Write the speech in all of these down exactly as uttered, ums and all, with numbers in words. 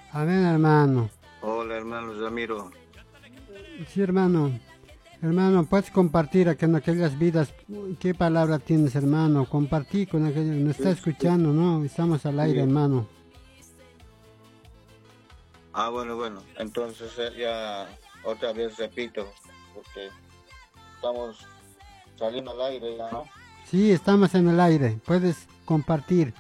Amén, hermano. Hola, hermano Ramiro. Sí, hermano. Hermano, puedes compartir aquí en aquellas vidas. ¿Qué palabra tienes, hermano? Compartí con aquellos que nos está Sí, sí, escuchando, ¿no? Estamos al aire, sí. hermano. Ah, bueno, bueno. Entonces eh, ya otra vez repito, porque estamos saliendo al aire ya, ¿no? Sí, estamos en el aire. Puedes compartir.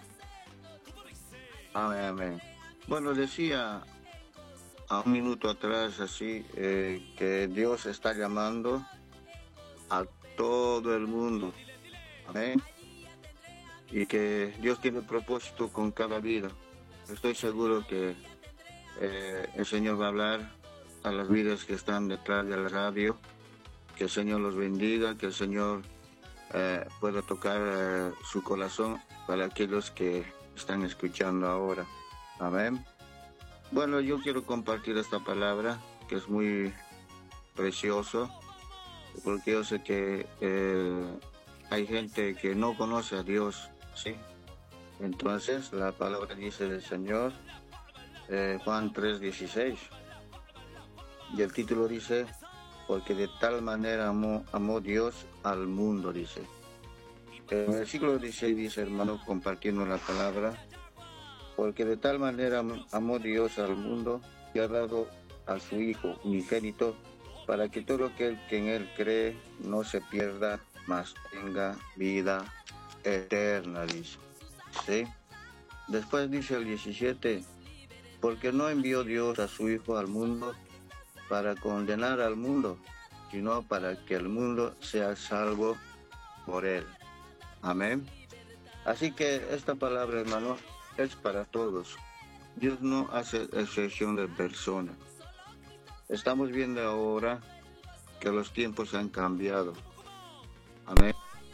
Amén, amén. Bueno, decía a un minuto atrás así eh, que Dios está llamando a todo el mundo. Amén. Y que Dios tiene propósito con cada vida. Estoy seguro que eh, el Señor va a hablar a las vidas que están detrás de la radio. Que el Señor los bendiga, que el Señor eh, pueda tocar eh, su corazón para aquellos que están escuchando ahora. Amén. Bueno, yo quiero compartir esta palabra que es muy precioso, porque yo sé que eh, hay gente que no conoce a Dios, ¿sí? Entonces, la palabra dice del Señor, eh, Juan tres dieciséis, y el título dice, porque de tal manera amó, amó Dios al mundo, dice. El versículo dieciséis dice, hermano, compartiendo la palabra, porque de tal manera amó Dios al mundo que ha dado a su Hijo unigénito para que todo aquel que en Él cree no se pierda, mas tenga vida eterna, dice. ¿Sí? Después dice el diecisiete, porque no envió Dios a su Hijo al mundo para condenar al mundo, sino para que el mundo sea salvo por Él. Amén. Así que esta palabra, hermano, es para todos. Dios no hace excepción de personas. Estamos viendo ahora que los tiempos han cambiado.